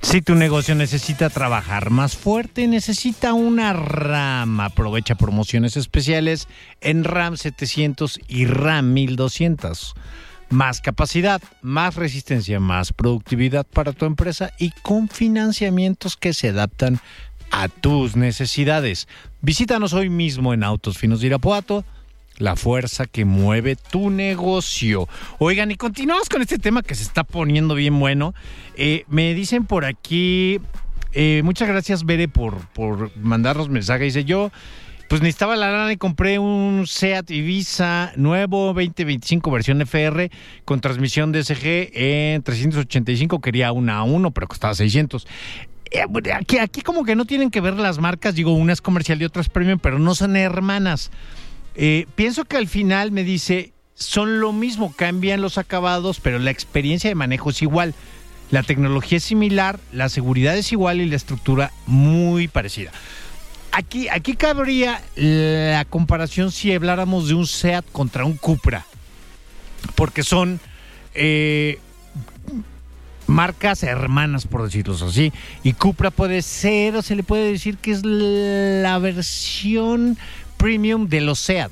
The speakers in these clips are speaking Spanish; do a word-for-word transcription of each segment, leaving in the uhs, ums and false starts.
Si tu negocio necesita trabajar más fuerte, necesita una RAM. Aprovecha promociones especiales en RAM setecientos y RAM mil doscientos. Más capacidad, más resistencia, más productividad para tu empresa y con financiamientos que se adaptan a tus necesidades. Visítanos hoy mismo en Autos Finos de Irapuato, la fuerza que mueve tu negocio. Oigan, y continuamos con este tema que se está poniendo bien bueno. Eh, me dicen por aquí, eh, muchas gracias, Bere, por, por mandarnos mensajes. Dice, yo pues necesitaba la lana y compré un Seat Ibiza nuevo veinte veinticinco versión F R con transmisión D S G en trescientos ochenta y cinco. Quería una A uno, pero costaba seiscientos. Eh, aquí, aquí como que no tienen que ver las marcas. Digo, una es comercial y otra es premium, pero no son hermanas. Eh, pienso que al final me dice, son lo mismo, cambian los acabados, pero la experiencia de manejo es igual. La tecnología es similar, la seguridad es igual y la estructura muy parecida. Aquí, aquí cabría la comparación si habláramos de un Seat contra un Cupra, porque son eh, marcas hermanas, por decirlo así, y Cupra puede ser, o se le puede decir que es la versión premium de los Seat.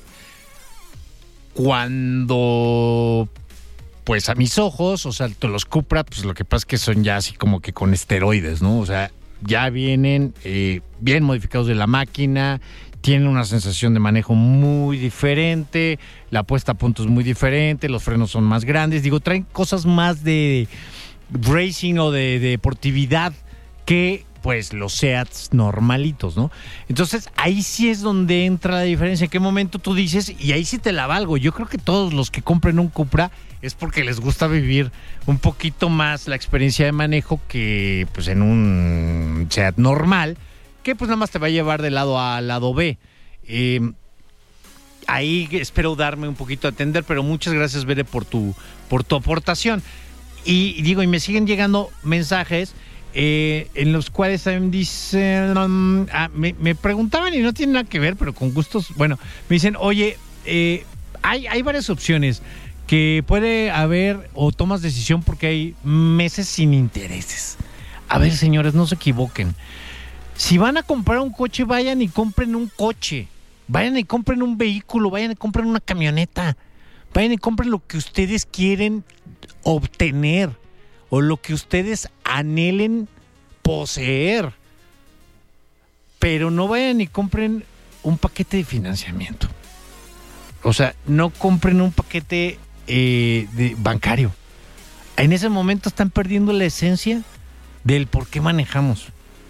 Cuando, pues a mis ojos, o sea, los Cupra, pues lo que pasa es que son ya así como que con esteroides, ¿no? O sea, ya vienen eh, bien modificados de la máquina, tienen una sensación de manejo muy diferente, la puesta a punto es muy diferente, los frenos son más grandes, digo, traen cosas más de racing o de, de deportividad que pues los Seats normalitos, ¿no? Entonces, ahí sí es donde entra la diferencia. ¿En qué momento tú dices? Y ahí sí te la valgo. Yo creo que todos los que compren un Cupra es porque les gusta vivir un poquito más la experiencia de manejo que pues en un Seat normal, que pues nada más te va a llevar de lado A al lado B. Eh, ahí espero darme un poquito a atender, pero muchas gracias, Bere, por tu, por tu aportación. Y digo, y me siguen llegando mensajes Eh, en los cuales también dicen, um, ah, me, me preguntaban y no tiene nada que ver, pero con gustos, bueno, me dicen, oye, eh, hay, hay varias opciones que puede haber o tomas decisión porque hay meses sin intereses. A ver, señores, no se equivoquen. Si van a comprar un coche, vayan y compren un coche, vayan y compren un vehículo, vayan y compren una camioneta, vayan y compren lo que ustedes quieren obtener o lo que ustedes anhelen poseer, pero no vayan y compren un paquete de financiamiento. O sea, no compren un paquete eh, de bancario. En ese momento están perdiendo la esencia del por qué manejamos.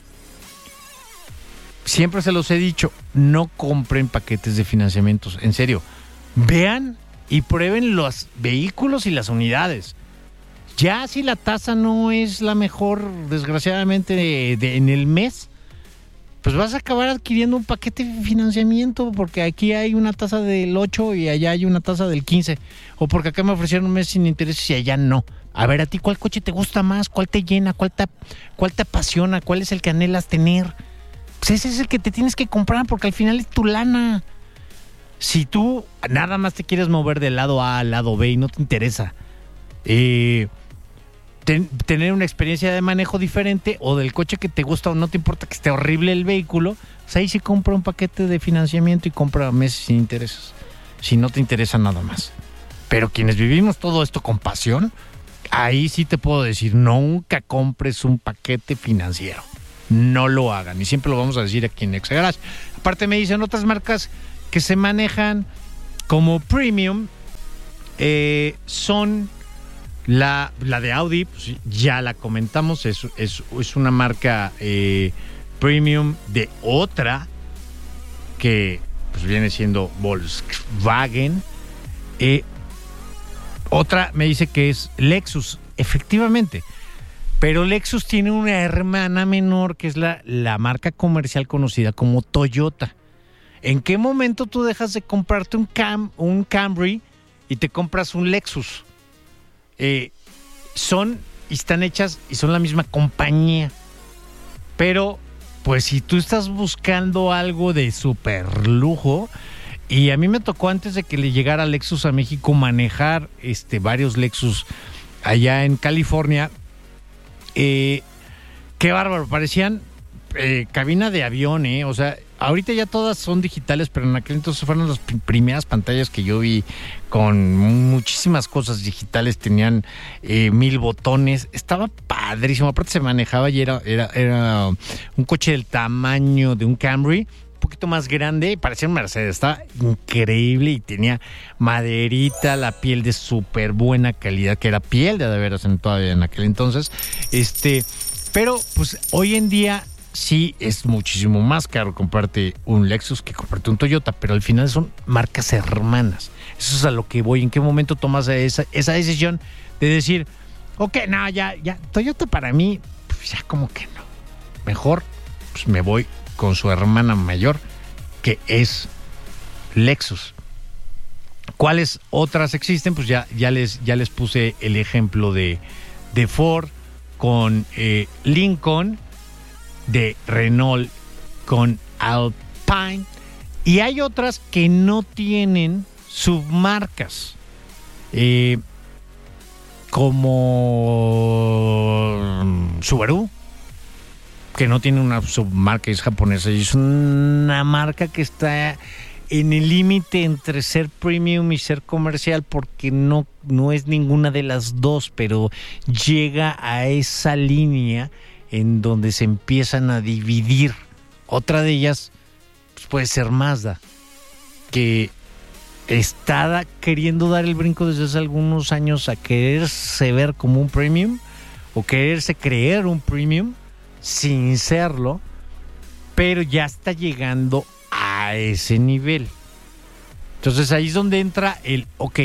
Siempre se los he dicho, no compren paquetes de financiamientos, en serio. Vean y prueben los vehículos y las unidades. Ya si la tasa no es la mejor, desgraciadamente, de, de, en el mes, pues vas a acabar adquiriendo un paquete de financiamiento porque aquí hay una tasa del ocho y allá hay una tasa del quince. O porque acá me ofrecieron un mes sin intereses y allá no. A ver, ¿a ti cuál coche te gusta más? ¿Cuál te llena? ¿Cuál te, cuál te apasiona? ¿Cuál es el que anhelas tener? Pues ese es el que te tienes que comprar porque al final es tu lana. Si tú nada más te quieres mover del lado A al lado B y no te interesa eh, ten, tener una experiencia de manejo diferente o del coche que te gusta o no te importa que esté horrible el vehículo, pues ahí sí compra un paquete de financiamiento y compra meses sin intereses. Si no te interesa nada más. Pero quienes vivimos todo esto con pasión, ahí sí te puedo decir, nunca compres un paquete financiero. No lo hagan. Y siempre lo vamos a decir aquí en Exagarage. Aparte me dicen otras marcas que se manejan como premium, eh, son la, la de Audi, pues ya la comentamos, es, es, es una marca eh, premium de otra que pues viene siendo Volkswagen. Eh, otra me dice que es Lexus, efectivamente. Pero Lexus tiene una hermana menor que es la, la marca comercial conocida como Toyota. ¿En qué momento tú dejas de comprarte un, Cam, un Camry y te compras un Lexus? Eh, son y están hechas y son la misma compañía. Pero, pues si tú estás buscando algo de super lujo, y a mí me tocó antes de que le llegara Lexus a México manejar este, varios Lexus allá en California. Eh, Qué bárbaro, parecían eh, cabina de avión, ¿eh? O sea, ahorita ya todas son digitales, pero en aquel entonces fueron las pr- primeras pantallas que yo vi con muchísimas cosas digitales, tenían eh, mil botones, estaba padrísimo, aparte se manejaba y era, era, era un coche del tamaño de un Camry, un poquito más grande, parecía un Mercedes, estaba increíble y tenía maderita, la piel de súper buena calidad, que era piel de de veras en, todavía en aquel entonces, este, pero pues hoy en día sí es muchísimo más caro comprarte un Lexus que comprarte un Toyota, pero al final son marcas hermanas. Eso es a lo que voy. ¿En qué momento tomas esa, esa decisión de decir, ok, no, ya, ya, Toyota para mí, pues ya como que no. Mejor pues me voy con su hermana mayor, que es Lexus. ¿Cuáles otras existen? Pues ya, ya, les, ya les puse el ejemplo de, de Ford con eh, Lincoln, de Renault con Alpine, y hay otras que no tienen submarcas, eh, como Subaru, que no tiene una submarca, es japonesa, y es una marca que está en el límite entre ser premium y ser comercial, porque no, no es ninguna de las dos, pero llega a esa línea en donde se empiezan a dividir. Otra de ellas pues puede ser Mazda, que está queriendo dar el brinco desde hace algunos años a quererse ver como un premium o quererse creer un premium sin serlo, pero ya está llegando a ese nivel. Entonces ahí es donde entra el, ok,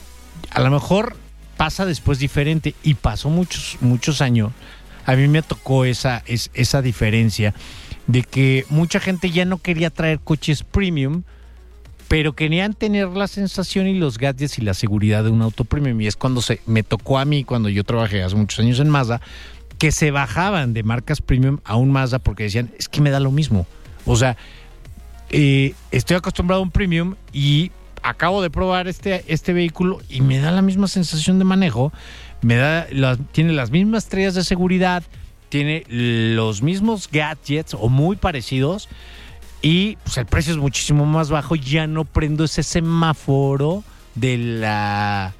a lo mejor pasa después diferente, y pasó muchos, muchos años. A mí me tocó esa, es, esa diferencia de que mucha gente ya no quería traer coches premium, pero querían tener la sensación y los gadgets y la seguridad de un auto premium. Y es cuando se me tocó a mí, cuando yo trabajé hace muchos años en Mazda, que se bajaban de marcas premium a un Mazda porque decían, es que me da lo mismo. O sea, eh, estoy acostumbrado a un premium y acabo de probar este, este vehículo y me da la misma sensación de manejo. Me da las, tiene las mismas estrellas de seguridad, tiene los mismos gadgets o muy parecidos, y pues el precio es muchísimo más bajo. Ya no prendo ese semáforo de la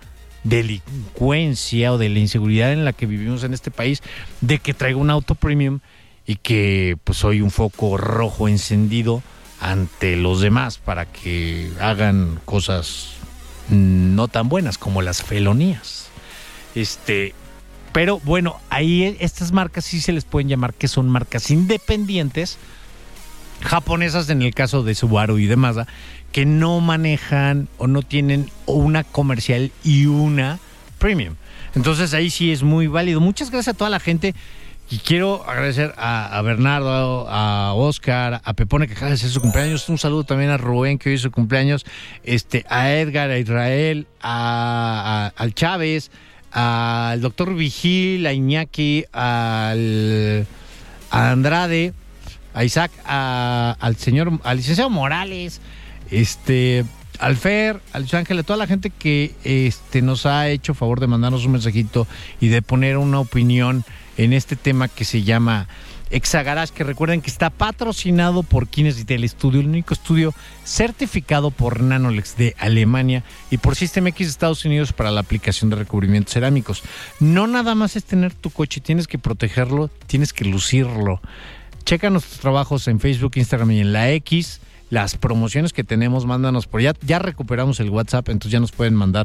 delincuencia o de la inseguridad en la que vivimos en este país, de que traigo un auto premium y que pues soy un foco rojo encendido ante los demás para que hagan cosas no tan buenas como las felonías. Este, pero bueno, ahí estas marcas sí se les pueden llamar que son marcas independientes, japonesas en el caso de Subaru y de Mazda, que no manejan o no tienen una comercial y una premium. Entonces ahí sí es muy válido. Muchas gracias a toda la gente, y quiero agradecer a, a Bernardo, a Oscar, a Pepone, que acaba de ser su cumpleaños. Un saludo también a Rubén, que hoy es su cumpleaños, este, a Edgar, a Israel, a, a, al Chávez, al doctor Vigil, a Iñaki, al, a Andrade, a Isaac, a, al señor, al licenciado Morales, este, al Fer, al Luis Ángel, a toda la gente que este, nos ha hecho favor de mandarnos un mensajito y de poner una opinión en este tema que se llama Exagarage, que recuerden que está patrocinado por Kinesis del Estudio, el único estudio certificado por Nanolex de Alemania y por System X de Estados Unidos para la aplicación de recubrimientos cerámicos. No nada más es tener tu coche, tienes que protegerlo, tienes que lucirlo. Checa nuestros trabajos en Facebook, Instagram y en la X. Las promociones que tenemos, mándanos por ya. Ya recuperamos el WhatsApp, entonces ya nos pueden mandar